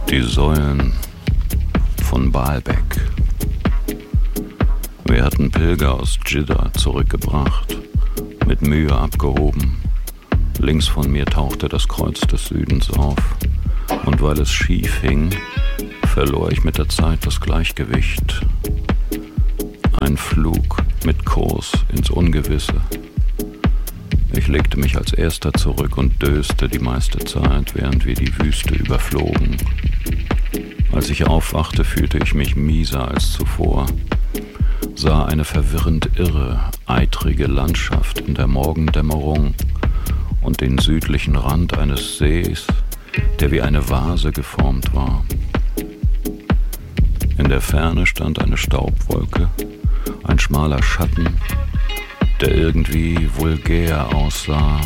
Die Säulen von Baalbek. Wir hatten Pilger aus Dschidda zurückgebracht, mit Mühe abgehoben. Links von mir tauchte das Kreuz des Südens auf, und weil es schief hing, verlor ich mit der Zeit das Gleichgewicht. Ein Flug mit Kurs ins Ungewisse. Ich legte mich als Erster zurück und döste die meiste Zeit, während wir die Wüste überflogen. Als ich aufwachte, fühlte ich mich mieser als zuvor, sah eine verwirrend irre, eitrige Landschaft in der Morgendämmerung und den südlichen Rand eines Sees, der wie eine Vase geformt war. In der Ferne stand eine Staubwolke, ein schmaler Schatten, der irgendwie vulgär aussah.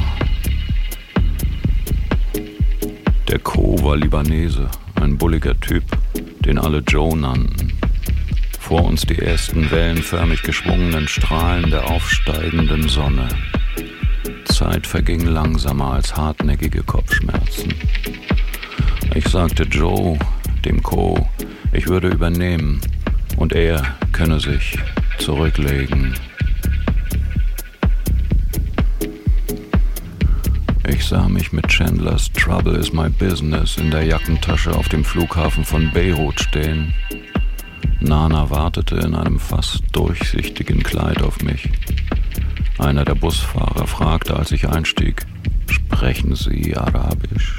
Der Co. war Libanese, ein bulliger Typ, den alle Joe nannten. Vor uns die ersten wellenförmig geschwungenen Strahlen der aufsteigenden Sonne. Zeit verging langsamer als hartnäckige Kopfschmerzen. Ich sagte Joe, dem Co., ich würde übernehmen und er könne sich zurücklegen. Ich sah mich mit Chandlers Trouble is my business in der Jackentasche auf dem Flughafen von Beirut stehen. Nana wartete in einem fast durchsichtigen Kleid auf mich. Einer der Busfahrer fragte, als ich einstieg, »Sprechen Sie Arabisch?«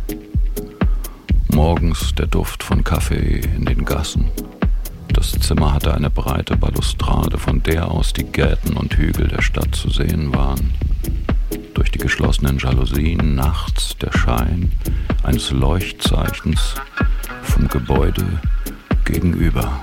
Morgens der Duft von Kaffee in den Gassen. Das Zimmer hatte eine breite Balustrade, von der aus die Gärten und Hügel der Stadt zu sehen waren. Durch die geschlossenen Jalousien nachts der Schein eines Leuchtzeichens vom Gebäude gegenüber.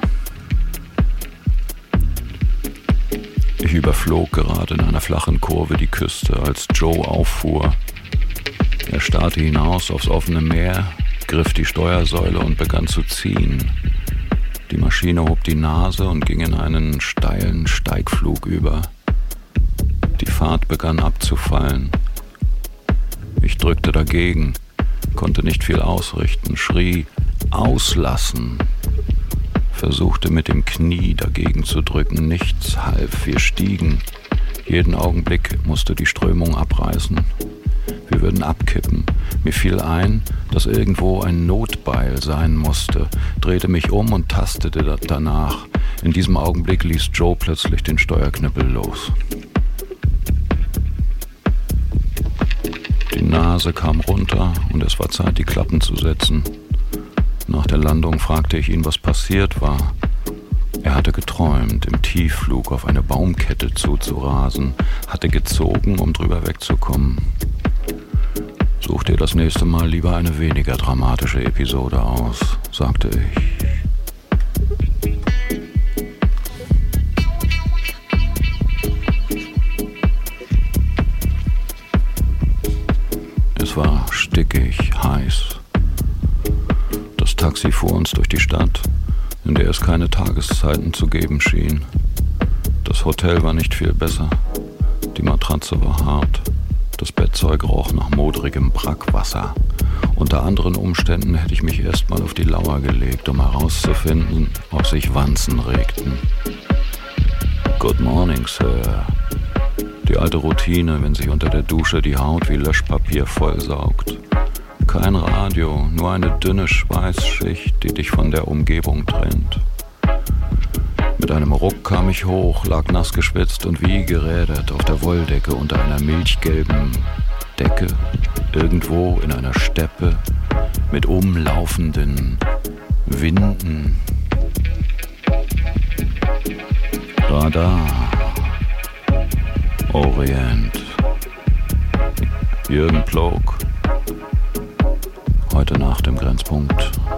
Ich überflog gerade in einer flachen Kurve die Küste, als Joe auffuhr. Er starrte hinaus aufs offene Meer, griff die Steuersäule und begann zu ziehen. Die Maschine hob die Nase und ging in einen steilen Steigflug über. Die Fahrt begann abzufallen. Ich drückte dagegen, konnte nicht viel ausrichten, schrie »Auslassen!«, versuchte mit dem Knie dagegen zu drücken, nichts half, wir stiegen. Jeden Augenblick musste die Strömung abreißen. Wir würden abkippen. Mir fiel ein, dass irgendwo ein Notbeil sein musste, drehte mich um und tastete danach. In diesem Augenblick ließ Joe plötzlich den Steuerknüppel los. Die Nase kam runter und es war Zeit, die Klappen zu setzen. Nach der Landung fragte ich ihn, was passiert war. Er hatte geträumt, im Tiefflug auf eine Baumkette zuzurasen, hatte gezogen, um drüber wegzukommen. Such dir das nächste Mal lieber eine weniger dramatische Episode aus, sagte ich. Es war stickig, heiß. Das Taxi fuhr uns durch die Stadt, in der es keine Tageszeiten zu geben schien. Das Hotel war nicht viel besser. Die Matratze war hart. Das Bettzeug roch nach modrigem Brackwasser. Unter anderen Umständen hätte ich mich erstmal auf die Lauer gelegt, um herauszufinden, ob sich Wanzen regten. Good morning, Sir. Die alte Routine, wenn sich unter der Dusche die Haut wie Löschpapier vollsaugt. Kein Radio, nur eine dünne Schweißschicht, die dich von der Umgebung trennt. Mit einem Ruck kam ich hoch, lag nass geschwitzt und wie gerädert auf der Wolldecke unter einer milchgelben Decke, irgendwo in einer Steppe mit umlaufenden Winden. Radar, Orient, Jürgen Plog, heute Nacht im Grenzpunkt.